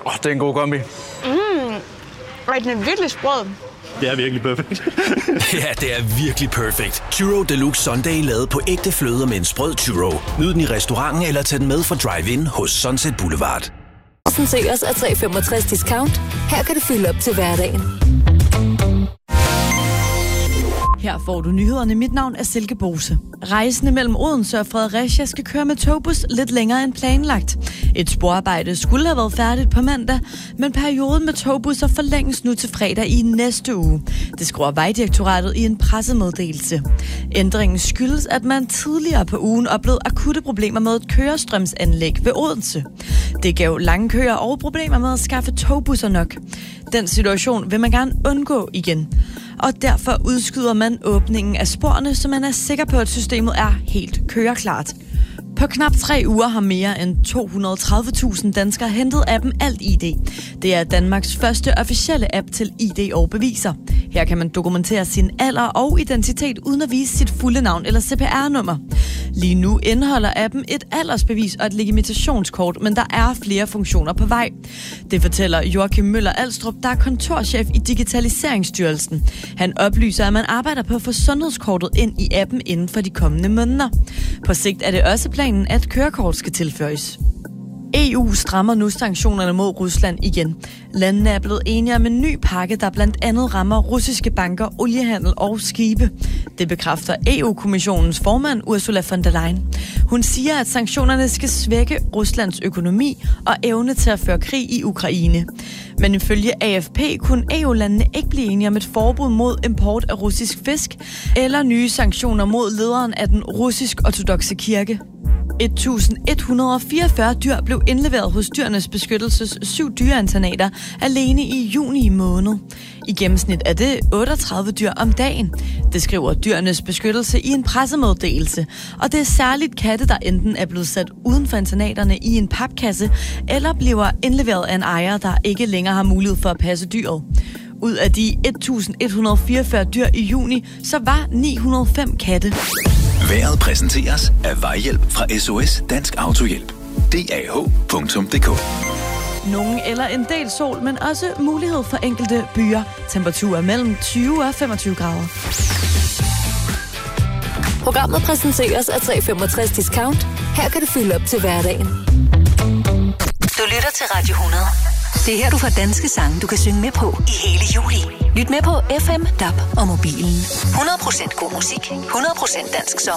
Det er en god kombi. Den er virkelig sprød. Det er virkelig perfekt. Ja, det er virkelig perfekt. Churro Deluxe Sundae lavet på ægte fløde med en sprød churro. Nyd den i restauranten eller tag den med fra Drive-In hos Sunset Boulevard. Præsenteres af 365 Discount. Her kan du fylde op til hverdagen. Her får du nyhederne. Mit navn er Silke Bose. Rejsende mellem Odense og Fredericia skal køre med togbus lidt længere end planlagt. Et sporarbejde skulle have været færdigt på mandag, men perioden med togbusser forlænges nu til fredag i næste uge. Det skriver Vejdirektoratet i en pressemeddelelse. Ændringen skyldes, at man tidligere på ugen oplevede akutte problemer med et kørestrømsanlæg ved Odense. Det gav lange køer og problemer med at skaffe togbusser nok. Den situation vil man gerne undgå igen. Og derfor udskyder man åbningen af sporene, så man er sikker på, at systemet er helt køreklart. På knap 3 uger har mere end 230.000 danskere hentet appen Alt-ID. Det er Danmarks første officielle app til ID og beviser. Her kan man dokumentere sin alder og identitet uden at vise sit fulde navn eller CPR-nummer. Lige nu indeholder appen et aldersbevis og et legitimationskort, men der er flere funktioner på vej. Det fortæller Joachim Møller Alstrup, der er kontorchef i Digitaliseringsstyrelsen. Han oplyser, at man arbejder på at få sundhedskortet ind i appen inden for de kommende måneder. På sigt er det også planen, at kørekort skal tilføjes. EU strammer nu sanktionerne mod Rusland igen. Landene er blevet enige om en ny pakke, der blandt andet rammer russiske banker, oliehandel og skibe. Det bekræfter EU-kommissionens formand Ursula von der Leyen. Hun siger, at sanktionerne skal svække Ruslands økonomi og evne til at føre krig i Ukraine. Men ifølge AFP kunne EU-landene ikke blive enige om et forbud mod import af russisk fisk eller nye sanktioner mod lederen af den russisk-ortodokse kirke. 1.144 dyr blev indleveret hos Dyrenes Beskyttelses 7 dyreinternater alene i juni måned. I gennemsnit er det 38 dyr om dagen. Det skriver Dyrenes Beskyttelse i en pressemeddelelse. Og det er særligt katte, der enten er blevet sat uden for internaterne i en papkasse, eller bliver indleveret af en ejer, der ikke længere har mulighed for at passe dyret. Ud af de 1.144 dyr i juni, så var 905 katte. Vejret præsenteres af Vejhjælp fra SOS Dansk Autohjælp. DAH.dk. Nogen eller en del sol, men også mulighed for enkelte byer. Temperaturer mellem 20 og 25 grader. Programmet præsenteres af 365 Discount. Her kan du fylde op til hverdagen. Du lytter til Radio 100. Det er her, du får danske sange, du kan synge med på i hele juli. Lyt med på FM, DAB og mobilen. 100% god musik, 100% dansk sommer.